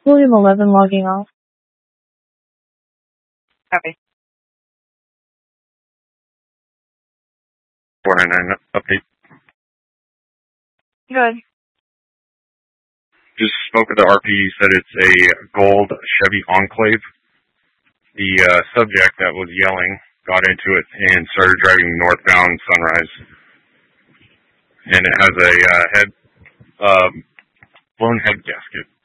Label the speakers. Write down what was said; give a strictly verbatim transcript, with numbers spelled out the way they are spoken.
Speaker 1: William eleven logging off.
Speaker 2: Copy.
Speaker 3: four nine nine update.
Speaker 2: Good.
Speaker 3: Just spoke with the R P, said it's a gold Chevy Enclave. The uh, subject that was yelling got into it and started driving northbound Sunrise. And it has a uh, head, um, blown head gasket.